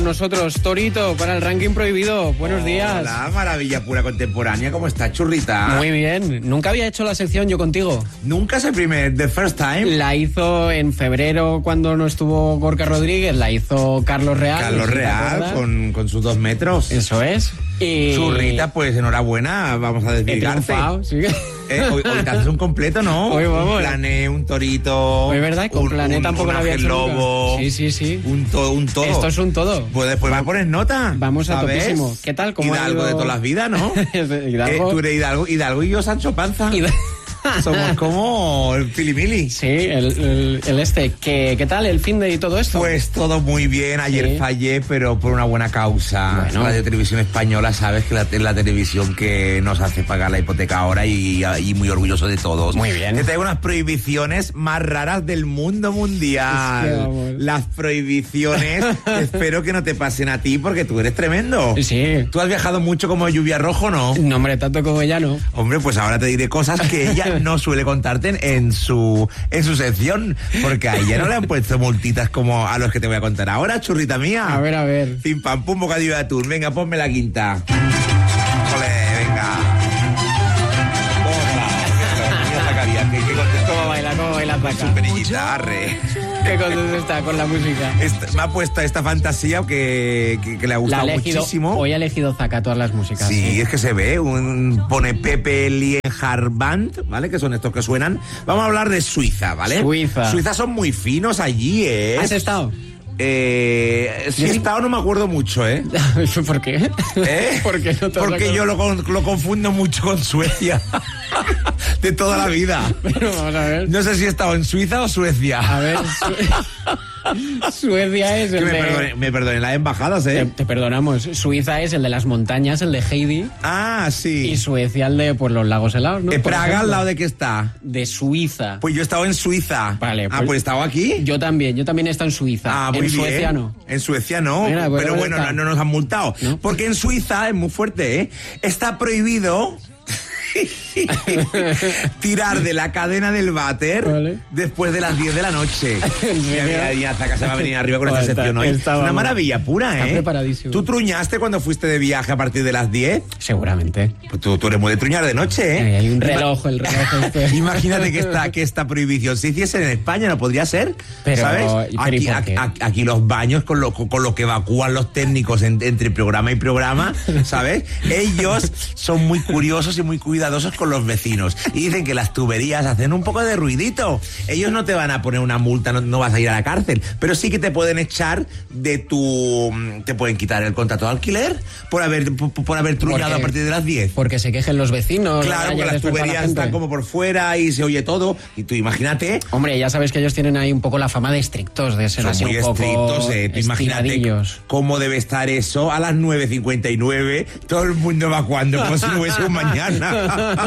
Nosotros, Torito, para el ranking prohibido. Buenos días. Hola, maravilla pura contemporánea. ¿Cómo estás, churrita? Muy bien. Nunca había hecho la sección yo contigo. Nunca es el primer, the first time. La hizo en febrero cuando no estuvo Gorka Rodríguez, la hizo Carlos Real. Carlos Real, con sus 2 metros. Eso es. Y... Churrita, pues enhorabuena, vamos a desvirgarte. ¿Sí? Hoy te haces un completo, ¿no? Hoy vamos. Un plané, un torito. Hoy, ¿verdad? Con plané tampoco lo había hecho lobo. nunca. Sí. Un todo. Esto es un todo. Pues después me pones nota. Vamos a ¿sabes? topísimo. ¿Qué tal? ¿Cómo Hidalgo de todas las vidas, ¿no? Hidalgo. Tú eres Hidalgo y yo Sancho Panza. Somos como el Filimili. Sí, el este. ¿Qué tal el fin de y todo esto? Pues todo muy bien. Ayer fallé, pero por una buena causa. Bueno. Radio Televisión Española, sabes que es la televisión que nos hace pagar la hipoteca ahora y muy orgulloso de todos. Muy bien. Te traigo unas prohibiciones más raras del mundo mundial. Es que vamos. Las prohibiciones que espero que no te pasen a ti porque tú eres tremendo. Sí. ¿Tú has viajado mucho como Lluvia Rojo, no? No, hombre, tanto como ella no. Hombre, pues ahora te diré cosas que ella no suele contarte en su sección, porque a ella no le han puesto multitas como a los que te voy a contar ahora, churrita mía. A ver. Pim pam pum, bocadillo de atún. Venga, ponme la quinta. Ole, venga. Qué contento. ¿Cómo baila Zaca? Su perillita, arre. Qué contento está con la música. Me ha puesto esta fantasía que le ha gustado muchísimo. Hoy ha elegido Zaca todas las músicas. Sí, es que se ve, pone Pepe Lienhardt Band, ¿vale? Que son estos que suenan. Vamos a hablar de Suiza, ¿vale? Suiza son muy finos allí, ¿eh? ¿Has estado? Si he estado no me acuerdo mucho, ¿eh? ¿Por qué? Porque yo lo confundo mucho con Suecia. De toda la vida. Pero vamos a ver. No sé si he estado en Suiza o Suecia. A ver, Suecia es el de... Me perdonen las embajadas, ¿eh? Te perdonamos. Suiza es el de las montañas, el de Heidi. Ah, sí. Y Suecia el de los lagos helados, ¿no? ¿Praga al lado de qué está? De Suiza. Pues yo he estado en Suiza. Vale. Pues he estado aquí. Yo también he estado en Suiza. Muy en bien. Suecia no. En Suecia no. Mira, pero bueno, no nos han multado. ¿No? Porque en Suiza, es muy fuerte, ¿eh? Está prohibido tirar de la cadena del váter después de las 10 de la noche. Ya Zaca se va a venir arriba con esta sección hoy. Es una maravilla pura, ¿eh? Está preparadísimo. ¿Tú truñaste cuando fuiste de viaje a partir de las 10? Seguramente. Pues tú eres muy de truñar de noche, ¿eh? Hay un reloj, el reloj este. Imagínate que esta prohibición se hiciese en España, ¿no podría ser? Pero, ¿sabes? Aquí los baños con lo que evacúan los técnicos entre programa y programa, ¿sabes? Ellos son muy curiosos y muy cuidadosos con los vecinos y dicen que las tuberías hacen un poco de ruidito. Ellos no te van a poner una multa, no vas a ir a la cárcel, pero sí que te pueden echar te pueden quitar el contrato de alquiler por haber truñado a partir de las 10. Porque se quejen los vecinos. Claro, porque las tuberías están como por fuera y se oye todo. Y tú imagínate. Hombre, ya sabes que ellos tienen ahí un poco la fama de estrictos, de ser así un poco estrictos, tú imagínate cómo debe estar eso a las 9:59, todo el mundo evacuando como si no hubiese un mañana.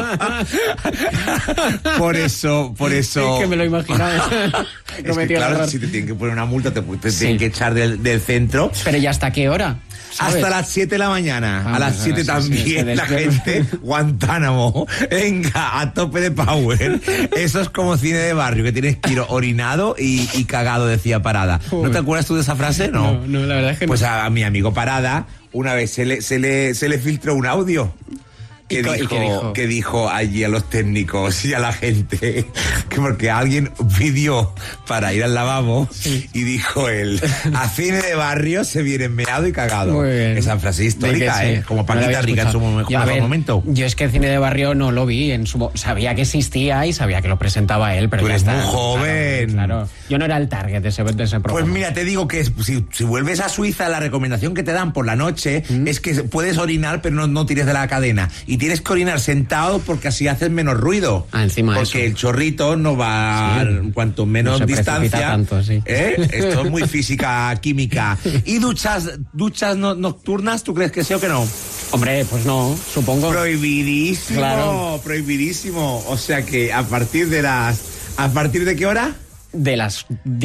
Por eso. Es que me lo imaginaba. Es que, claro, si te tienen que poner una multa, te tienen que echar del centro. Pero ¿ya hasta qué hora? ¿sabes? Hasta las 7 de la mañana. A las 7 también la gente. Guantánamo. Venga, a tope de power. Eso es como cine de barrio, que tienes que ir orinado y cagado, decía Parada. ¿No te acuerdas tú de esa frase? No, la verdad es que pues no. Pues a mi amigo Parada, una vez se le filtró un audio. Que dijo allí a los técnicos y a la gente que porque alguien pidió para ir al lavabo y dijo él, a cine de barrio se viene meado y cagado. Esa frase histórica, sí. Como Paquita Rica en su mejor momento. Yo es que el cine de barrio no lo vi, sabía que existía y sabía que lo presentaba él, pero tú eres muy joven. Claro. Yo no era el target de ese programa. Pues mira, te digo que si vuelves a Suiza, la recomendación que te dan por la noche es que puedes orinar, pero no tires de la cadena. Y tienes que orinar sentado porque así haces menos ruido. Encima porque eso. El chorrito no va cuanto menos no distancia. Tanto, sí. Esto es muy física, química. ¿Y duchas nocturnas, tú crees que sí o que no? Hombre, pues no, supongo. Prohibidísimo, claro. Prohibidísimo. O sea que ¿a partir de qué hora? De las 10.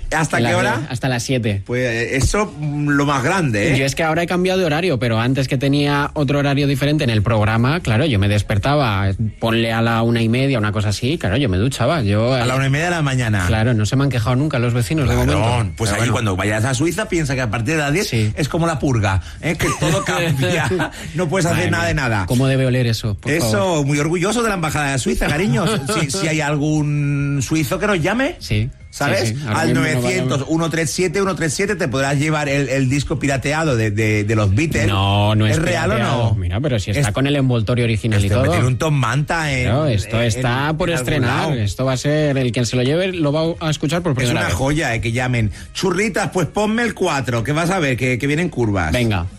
¿Hasta qué hora? Hasta las 7. Pues eso, lo más grande, ¿eh? Yo es que ahora he cambiado de horario, pero antes que tenía otro horario diferente en el programa, claro, yo me despertaba, ponle a la 1:30, una cosa así, claro, yo me duchaba. A la 1:30 de la mañana. Claro, no se me han quejado nunca los vecinos de momento. Pues ahí cuando vayas a Suiza piensa que a partir de las 10 es como la purga, ¿eh? Que todo cambia, no puedes hacer nada de nada. ¿Cómo debe oler eso? Eso, favor. Muy orgulloso de la embajada de Suiza, cariños. Si hay algún suizo que nos llame. Sí. ¿Sabes? Sí. Al 900-137-137 te podrás llevar el disco pirateado de los Beatles. No es real pirateado. o no. Mira, pero si está con el envoltorio original y todo. Tiene un Tom Manta esto está por estrenar. Esto va a ser, el quien se lo lleve lo va a escuchar por primera vez. Es una joya, que llamen. Churritas, pues ponme el 4, que vas a ver que vienen curvas. Venga.